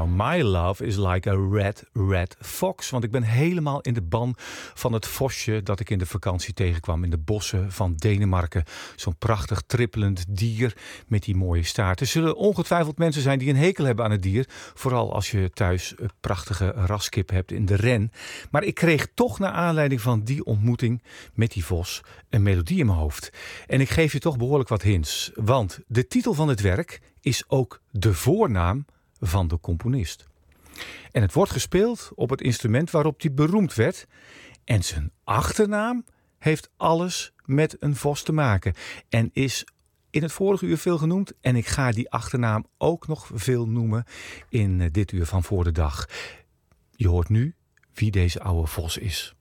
My love is like a red fox. Want ik ben helemaal in de ban van het vosje dat ik in de vakantie tegenkwam in de bossen van Denemarken. Zo'n prachtig trippelend dier met die mooie staart. Er zullen ongetwijfeld mensen zijn die een hekel hebben aan het dier. Vooral als je thuis een prachtige raskip hebt in de ren. Maar ik kreeg toch naar aanleiding van die ontmoeting met die vos een melodie in mijn hoofd. En ik geef je toch behoorlijk wat hints. Want de titel van het werk is ook de voornaam van de componist. En het wordt gespeeld op het instrument waarop hij beroemd werd. En zijn achternaam heeft alles met een vos te maken. En is in het vorige uur veel genoemd. En ik ga die achternaam ook nog veel noemen in dit uur van Voor de Dag. Je hoort nu wie deze oude vos is.